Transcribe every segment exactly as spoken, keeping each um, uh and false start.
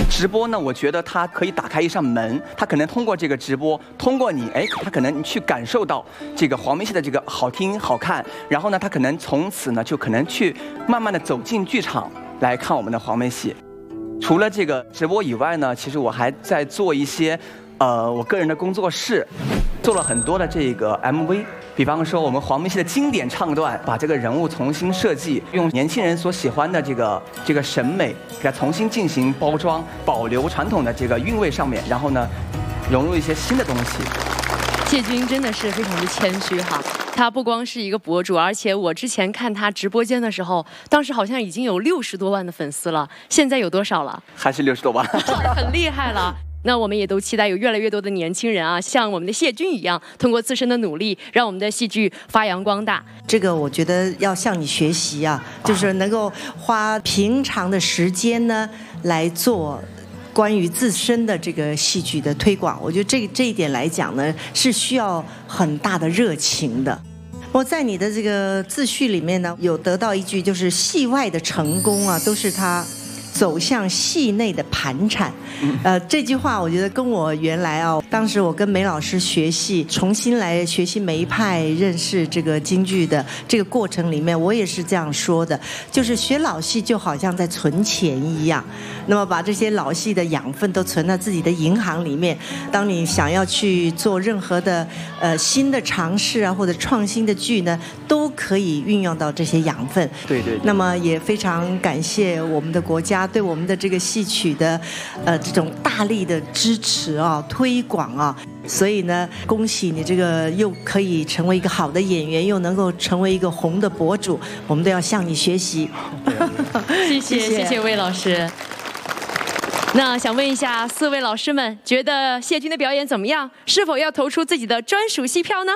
直播呢，我觉得它可以打开一扇门，它可能通过这个直播，通过你，哎，它可能去感受到这个黄梅戏的这个好听好看，然后呢，他可能从此呢就可能去慢慢的走进剧场来看我们的黄梅戏。除了这个直播以外呢，其实我还在做一些，呃，我个人的工作室，做了很多的这个 M V。比方说，我们黄梅戏的经典唱段，把这个人物重新设计，用年轻人所喜欢的这个这个审美，给它重新进行包装，保留传统的这个韵味上面，然后呢，融入一些新的东西。 谢军真的是非常的谦虚哈，他不光是一个博主，而且我之前看他直播间的时候，当时好像已经有六十多万的粉丝了，现在有多少了？ 还是六十多万， 很厉害了。那我们也都期待有越来越多的年轻人啊，像我们的谢军一样，通过自身的努力，让我们的戏剧发扬光大。 这个我觉得要向你学习啊，就是能够花平常的时间呢来做关于自身的这个戏剧的推广。我觉得这这一点来讲呢，是需要很大的热情的。我在你的这个自序里面呢，有得到一句，就是戏外的成功啊，都是他走向戏内的盘缠。呃，这句话我觉得跟我原来啊，当时我跟梅老师学戏，重新来学习梅派，认识这个京剧的这个过程里面，我也是这样说的，就是学老戏就好像在存钱一样，那么把这些老戏的养分都存到自己的银行里面，当你想要去做任何的呃新的尝试啊，或者创新的剧呢，都可以运用到这些养分。 对 对, 对。 那么也非常感谢我们的国家对我们的这个戏曲的呃这种大力的支持啊、推广啊，所以呢，恭喜你这个又可以成为一个好的演员，又能够成为一个红的博主，我们都要向你学习。 谢谢谢谢魏老师。那想问一下四位老师们，觉得谢军的表演怎么样？是否要投出自己的专属戏票呢？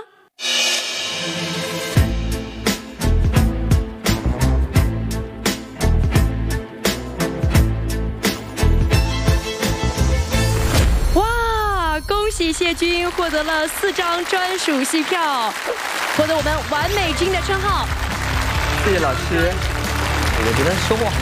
恭喜谢军获得了四张专属戏票，获得我们完美军的称号。 谢谢老师，我觉得收获很